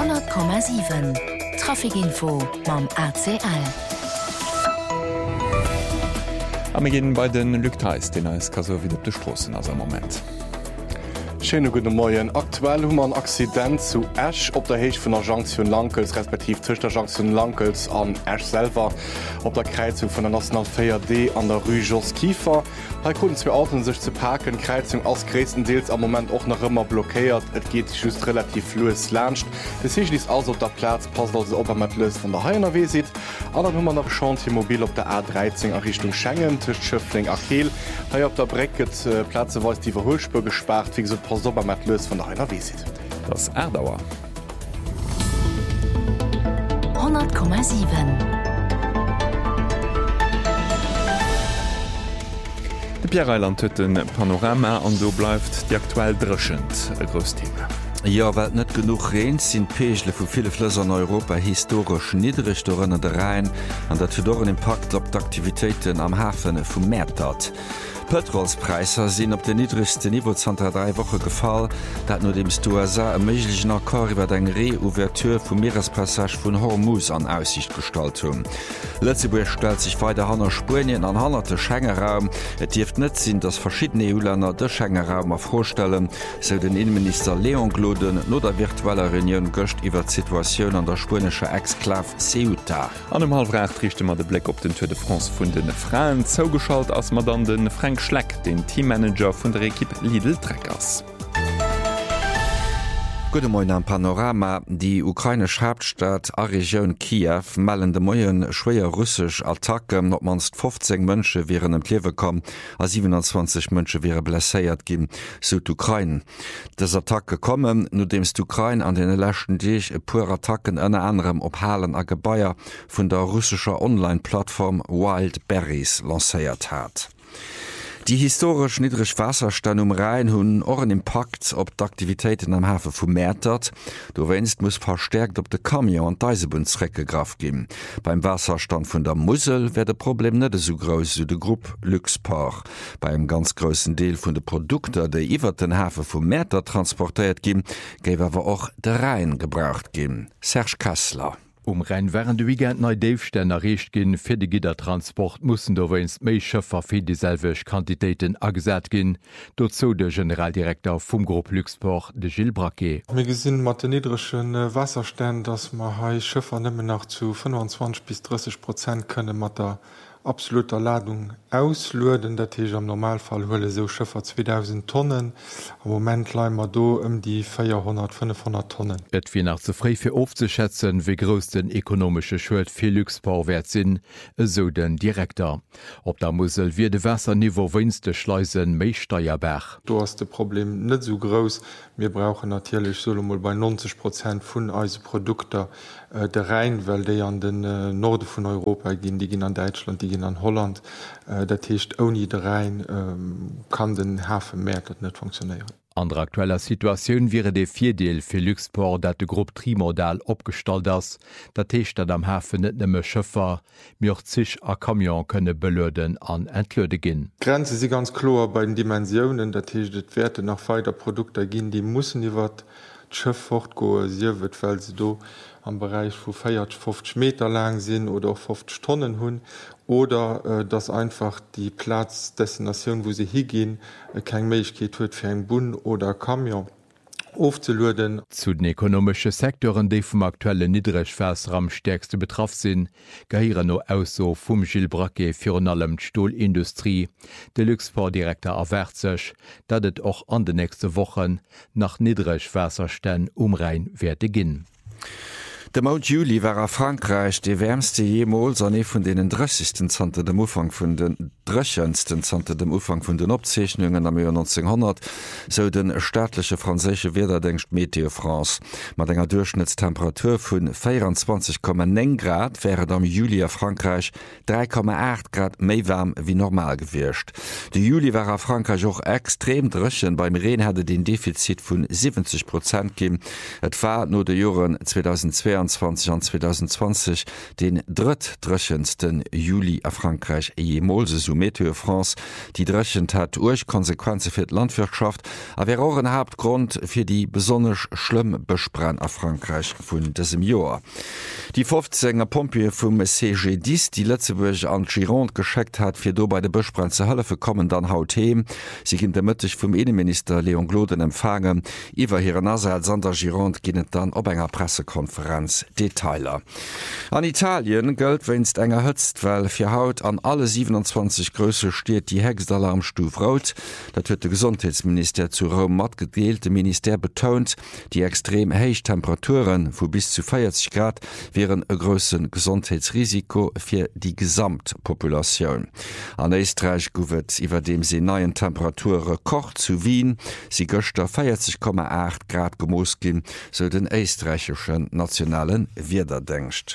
100,7 Trafikinfo mam RCL. Am ginn bei den Lückteis, den als Kaso wieder op de Strossen as Moment. Schöne gute Morgen. Aktuell haben wir ein Accident zu Esch op der Heech von der Jonction Lankels, respektiv zwischen der Jonction Lankels an Esch selber, op der Kreuzung von der National 4D an der Rue Jos Kiefer. Hier konnten zwei Autos sich zu parken. Die Kreuzung als größtenteils am Moment auch noch immer blockiert. Es geht just relativ los langscht. Das Heech ist also auf der Platz, passt also, ob mit Lös von der HNW sieht. Und dann haben wir noch Chantier-Mobil auf der A13 in Richtung Schengen, zwischen Schöffling und Kiel. Hier auf der Brecke Plätze, wo es die Verholspur gespart, wie gesagt, so beim Lös von der HNW sieht. Das Erdauer. 100,7 De Pierreiland huet den Panorama an do bleifft Di aktuell dreschend e gros Thema. Ja, weil net genug Reen sind Peegle vu viele Flösser an Europa historisch niedrig dorënner der Rhein an dat fir doren Impact op d'Aktivitäten am Hafen vum Mäert dat. Petrolspreiser sinn op de niedrigste Niveau 3 Woche gefall, dat no dem USA e méiglichen Akkor iwwer eng Reouverture vum Meerespassage vun Hormuz an Aussicht gestalt hun. Lützeburg stellt sich weiter Hanner Spurien an hannerte Schengenraum. Et Dieft net sinn, dats verschiedene EU-Länder de Schengenraum vorstellen, se den Innenminister Leon Gloden no der virtueller Reunion gocht iwwer Situationun an der spanischer Exklav Ceuta. An dem Halfrecht richte mat de Blick op den Tour de France vun den Frauen zougeschalt ass mat an den Frank Schleck, den Teammanager vun der Equipe Lidl Treckers. Gute Morgen am Panorama. Die ukrainische Hauptstadt a Region Kiew melden de Moien schwéier russsisch Attacken, op manst 15 Mënsche wären em Klewe kom, a 27 Mënsche wäre blesséiert ginn zu Ukraine. Des Attacke kommen, no demst Ukraine an den lächten Diich e puer Attacken ënne anderem op Halen a Gebaier vun der russischer Online-Plattform Wildberries lacéiert hat. Die historisch niedrig Wasserstand Rhein hunn ohren Impact op d'Aktivitäten am Hafe vum Mäert. Du wennst muss verstärkt op de Kamion an Deisebundsrecke graf gin. Beim Wasserstand vun der Musel wär de Problem net so groß wie de Gruppe Luxport. Beim ganz großen Deel vun de Produkte, de iwwer den Hafe vum Mäert transportiert gin, géwer wer och de Rhein gebraucht gin. Serge Kassler. Rhein wären de Weekend nei Deefstänn errecht ginn fir de Gittertransport mussssen do wennst méi Schëffer fir dieselwech Quantitéiten agesät ginn, dort zo de Generaldirektor vum Gruppe Luxport de Gilles Braquet. Mir gesinn mat den niedrigschen Wasserstän, dats ma hai Schëffer nëmme nach zu 25 bis 30% kënne mat der absoluter Ladung auslöden, dat hiech am Normalfall hulle so Schëffer 2000 Tonnen, am Moment leimer do die 400-500 Tonnen. Et wie nach zeré fir ofzeschätzen, wie gros den ekonomsche Schuld fir Luxport wert sinn, so den Direktor. Op der Musel wie de Wasserniveau winste Schleusen méi Steierberg. Du hast de Problem net so groß. Wir brauchen natürlich solo mal bei 90% vun eise Produkter der Rhein, weil déi an den Norde vun Europa ginn, die ginn an Deutschland, die ginn an Holland. Dat hecht oni de Rhein kann den Hafen Mäert net funktionieren. An der aktueller Situationun wiere de Vierdeel fir Luxport, dat de Gruppe Trimodal opstalt ass, dat hecht dat am Hafen net nëmme Schëffer, mir zich a Kamion kënne belöden an entlöde ginn. Grenze sie ganz klar bei den Dimensionen, dat hecht et Werte nach weiter Produkte ginn, die mussssen iwwer d'Schëff fortgoe siewet, weil se do am Bereich vu 50 Meter lang sinn oder auch 50 Tonnen hunn oder dass einfach die Platzdestination, wo sie hingehen, kein Möglichkeit huet fir eng Bun oder Kamion aufzulöden. Zu den ekonomische Sektoren, die vom aktuellen Niedrigwasser am stärkste betroffen sind, gehören noch ausso vom Gilles Braquet für allem die Stahlindustrie. Der Luxport-Direktor erwartet sich, dass es auch an den nächsten Wochen nach Niedrigwasserständen Rhein werden gehen. De Maut Juli war a Frankreich de wärmste jemals an vun denen 30. Zante dem Ufang vun den dröchendsten Zante dem Ufang vun den Opzeichnungen am Jahr 1900 so den staatliche franzésche Wederdenkst Meteo France. Mat enger Durchschnittstemperatur vun 24,9 Grad wäret am Juli a Frankreich 3,8 Grad méi warm wie normal gewircht. De Juli war a Frankreich auch extrem dröchen, beim Reen hatte den Defizit vun 70% gin. Et war no de Joren 2022 2022 an 2020 den drittdrechendsten Juli a Frankreich jemolse so Meteo France. Die Drechend hat Urkonsequenze fir d Landwirtschaft, a wär auch ein Hauptgrund fir die besonnech schlimm Besprenn a Frankreich vun diesem Joar. Die 15er Pompe vum CG10, die Lettzeburg an Gironde gescheckt hat, fir do bei de Besprenn ze Hëllefe kommen dann haut heem. Sie ginn demëttech vum Innenminister Leon Gloden empfangen. Iwer hire Nase als Sander Gironde ginnet dann op enger Pressekonferenz Detailer. An Italien gëlt wennst enger hëtzt, well fir Haut an alle 27 Grösse steet die Hexalarmstuf rot. Dat huet de Gesundheitsminister zu Rom mat gedeelt. De Minister betont, die extrem héich Temperaturen vu bis zu 40 Grad wären e grossen Gesundheitsrisiko fir die Gesamtpopulationun. An Österreich gowet iwwer dem se neien Temperature koch zu Wien, sie Göster 40,8 Grad gemoos gin, so den österreichischen nationalen Wiederdenkst.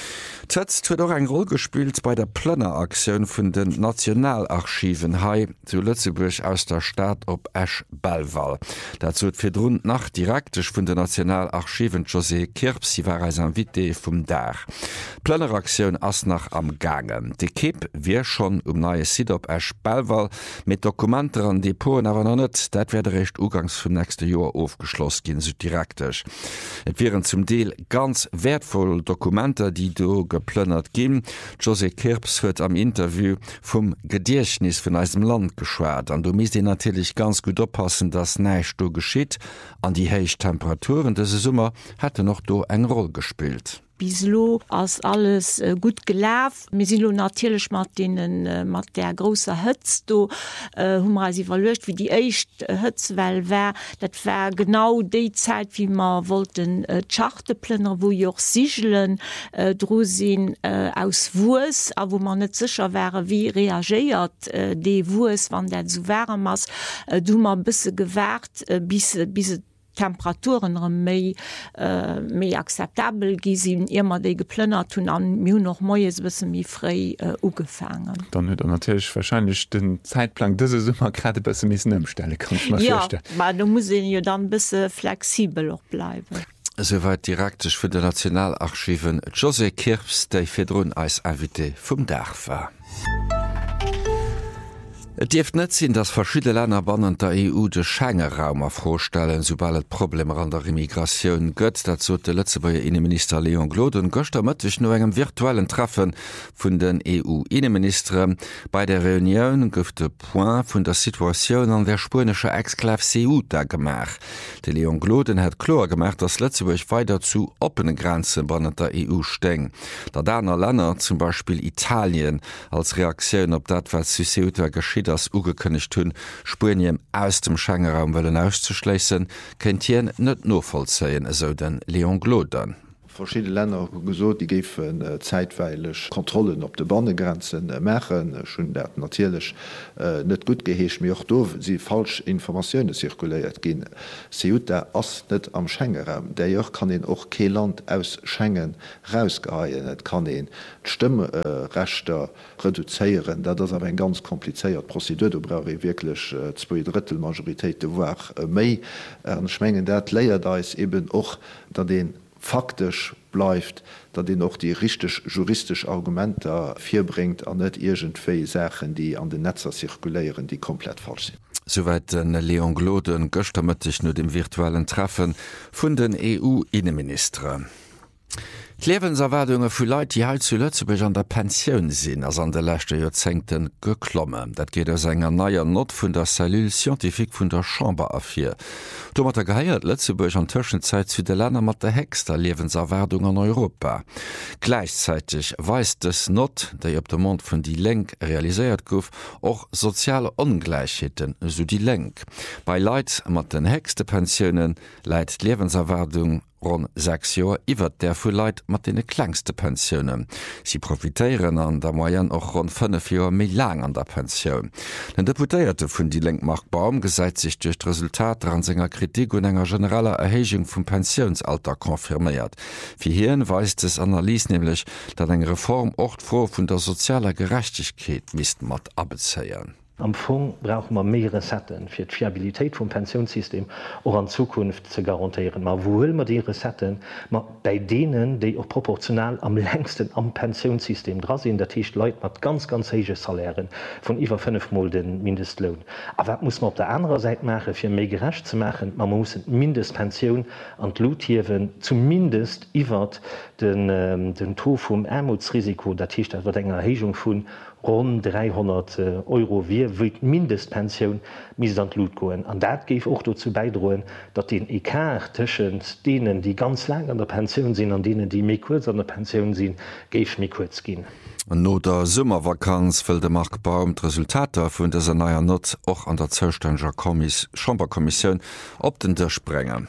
Jetzt wird auch ein Rolle gespielt bei der Plänneraktion von den Nationalarchiven Hai zu Lützeburg aus der Stadt op Esch Belval. Dazu wird für rund nach direktisch von den Nationalarchiven José Kirps, sie war als Invité vom Dach. Plänneraktion ist nach am Gange. Die Kipp wir schon neue Site op Esch Belval mit Dokumenten an Depoten, aber noch nicht. Das wird recht ugangs vom nächsten Jahr aufgeschlossen gehen, so direktisch. Es wären zum Teil ganz wertvolle Dokumente, die du geplönnert gin. José Kirps huet am Interview vum Gedächtnis vun eisem Land geschwert. An du mis dir natürlich ganz gut oppassen, dass neicht do geschiet. An die heich Temperaturen dese Summer hätte noch do eng Rolle gespielt. Bislo als alles gut gelaf. Wir sind natürlich mat der großer Hütz hummer sie verlöscht wie die echt Hützwell wär. Dat war genau die Zeit wie man wollten Schachtelplenner, wo joch Sigelen drosinn aus Wus, a wo man net sicher wäre wie reagiert de Wus, wann der zu wärm ass, du man bisse gewährt bis Temperaturen méi akzeptabel gisinn immer déi geplënnert hun an mi noch moes bisse mi frei ugefangen. Dann huet natürlich wahrscheinlich den Zeitplan dëse Summer grade bisse missen ëmstelle kann. Du muss jo dann bisse flexibel och bleiben. Soweit direktisch für de Nationalarchiven José Kirps, déi firrun als Invité vum Dach war. Et Dieft net sinn, dass verschiedene Länder bannen der EU de Schengen-Raum vorstellen, sobald et Probleme an der Immigration gëtt, dazu de Lützeburger Innenminister Leon Gloden goster mëttech no engem virtuellen Treffen vun den EU-Innenministeren. Bei der Reunion gouf de Point vun der Situation an der spanische Exklave Ceuta gemach. De Leon Gloden hat klar gemacht, dass Lützeburg weiter zu offenen Grenzen bannen der EU steng. Da daner Länder, zum Beispiel Italien, als Reaktion op dat, was zu Ceuta geschieht, das ugekönigt hunn Spurien aus dem Schengen-Raum wollen auszuschleessen, kennt hien net no vollzeien, eso den Leon Gloden. Verschiedene Länder gesot, die gefen zeitweilig Kontrollen op de Bandegrenzen machen, schon dat natürlich net gut geheescht mir auch do sie falsch Informationen zirkuliert gin. Ceuta ass net am Schengen-Raum. Der Joch kann den och ke Land aus Schengen rausgeheien. Et kann den Stimmerechter reduzieren, dat das aber ein ganz kompliziert Prozedur. Du brauch wirklich 2/3 Majoritéit de war méi schmengen dat leier da is eben och da den faktisch bleibt, dat den noch die richtig juristisch Argumente virbringt an net irgendwelche Sachen, die an den Netzer zirkulieren, die komplett falsch sind. Soweit den Leon Gloden göstermëttech nur dem virtuellen Treffen vun den EU-Innenminister. Lebenserwerdungen vu Leiit, die halt zu Lützeburg an der Pensionioun sinn ass an de lächte Jozenten geklommen. Dat geht aus enger naier Not vun der Cellule scientifique vun der Chambre afir. Do mat der geheiert Lützeburg an Tschenzeit zu de Länder mat der hegster Lebenserwerdung an Europa. Gleichzeitig weist es Not, déi op dem Mond vun die Lenk realisiert gouf, och soziale Ungleichheiten so die Lenk. Bei Leiit mat den hegste Pensionioen leiit Lebenserwerdung rund 6 Joer iwwer der vu Leiit mat de klengste Pensionioune. Sie profitéieren an der Moyen och rund 5 Joer méi lang an der Pensionioun. Den Deputéierte vun die Lenkmachtbaum gesäit sich durch d Resultat an senger Kritik und enger generaler Erhegung vum Pensionsalter konfirmiert. Wie hien weist es Analyse nämlich, dat eng Reform ocht vor vun der sozialer Gerechtigkeit mis mat abezeieren. Am Fond brauchen wir mehr Resetten für die Fiabilität vom Pensionssystem auch in Zukunft zu garantieren. Aber wo will man die Resetten? Bei denen, die auch proportional am längsten am Pensionssystem dran sind, das heißt Leute mit ganz hohen Salären von über 5-mal den Mindestlohn. Aber das muss man auf der anderen Seite machen, für mehr gerecht zu machen. Man muss die Mindestpension an die Lothieven zumindest über den Taux vom Armutsrisiko, das heißt, das wird eine Erhebung von rund 300 € wie Mindestpension mis an Lot goen. An dat geif auch dazu beidroen, dat den Ekart tschen denen, die ganz lang an der Pension sind, an denen, die mé kurz an der Pension sind, geif mir kurz gehen. No der Summervakanz fëll de Markbaum d Resultater vun der naier Not och an der Zellstänger Chamberkommissionun op den der sprengen.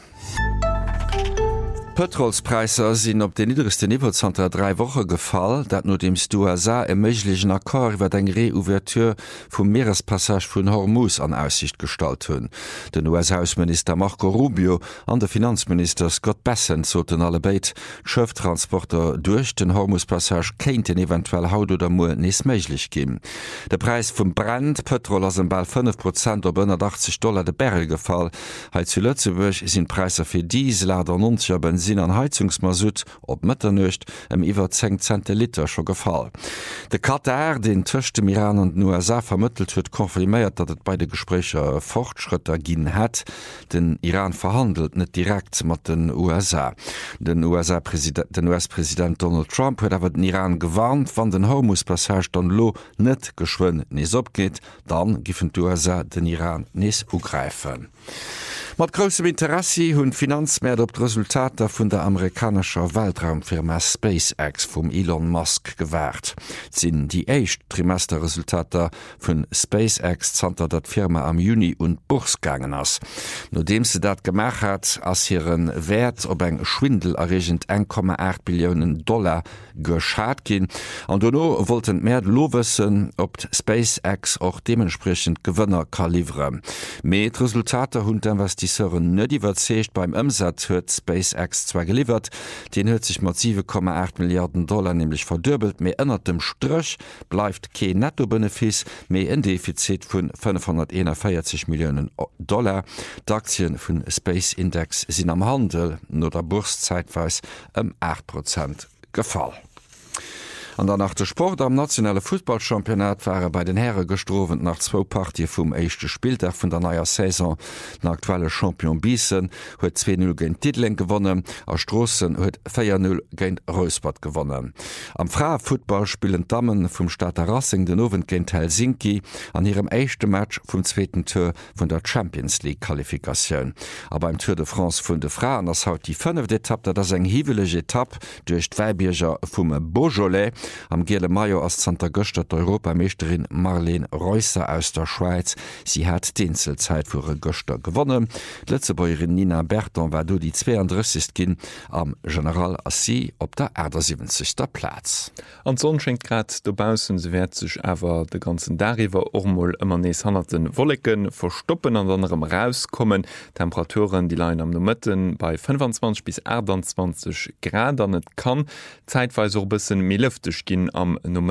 Petrolspreiser sinn op de niedrigste Niveauzanter 3 Woche gefall, dat no dems USA e méiglichen Akkor iwwer eng Reouverture vum Meerespassage vun Hormuz an Aussicht stalt hunn. Den US-Hausminister Marco Rubio an der Finanzminister Scott Bessent zoten allebeit Schëfttransporter durch den Hormuzpassage kéinten eventuell haut oder mo nees méiglich gin. De Preis vum Brent Petrol ass ball 5% op $180 de Barrel gefall. Heit zu Lützeburg sinn Preiser fir Diesel an 90 Benzin an Heizungsmasut op Mëtternecht iwwer 10 Centiliter scho gefall. De Katar, den tëcht dem Iran an den USA vermëttelt huet, konfirméiert, dat et beide Gesprächer Fortschritter ginn hett. Den Iran verhandelt net direkt mat den USA. Den US-Präsident Donald Trump huet awer den Iran gewarnt, wann den Hormuzpassage dann lo net geschwun nees opgeht, dann giffen d' USA den Iran nees ugreifen. Mat grossem Interesse hunn Finanzmäert op d' Resultater vun der amerikanischer Weltraumfirma SpaceX vum Elon Musk gewährt. Sinn die éicht Trimesterresultater vun SpaceX zanter dat Firma am Juni und Buchsgangen ass. Nodem se dat gemach hat, ass hireieren Wert op eng schwindelerregent $1,8 Billionen geschat gin. An donno wollten Mäert lowessen, op SpaceX och dementsprechend Gewënner kann livre. Met Resultater hunn Investisseuren net iwwerzecht beim Ëmsatz huet SpaceX zwar geliefert, den huet sich mat $7,8 Milliarden nämlich verdirbelt, méi ënnert dem Strch bleifft ke Nettobenefis méi en Defizit vun $541 Millionen. D'Aktien vun Space Index sinn am Handel no der Burs zeitweis 8% gefall. An der nach der Sport am nationale Fußballchampionat waren bei den Herren gestrowen nach 2 Partien vum eischchte Spieltag vun der neuer Saison. Den aktuelle Champion Biesen huet 2-0 gegen Titling gewonnen, a Strossen huet 4-0 gegen Rosbad gewonnen. Am Frauenfußball spielen Damen vum Stadter Racing den Owen gegen Helsinki an ihrem eischchte Match vum zweiten Tour vun der Champions League Qualifikation. Aber beim Tour de France vun de Frauen ass haut die 5. Etappe, dat ass eng hiwelege Etappe durch d'Weibierger vum Beaujolais. Am Gele Maio as Santa Göster Europameisterin Marlene Reusser aus der Schweiz. Sie hat d'Inselzeit vu Göster gewonnen. Letzebäuerin Nina Berton war du die 32 gin am General Assis op der 70. Platz. An Sonn schenkt grad dobausen se werd sech awer de ganzen Dariwer ormoll ëmmer nees hannerten Wolleken verstoppen an anderem rauskommen. Temperaturen die Leiin am Nomëtten bei 25 bis 28 Grad an net kann. Zeitweise bisssen mé lüftech ginn am Nummer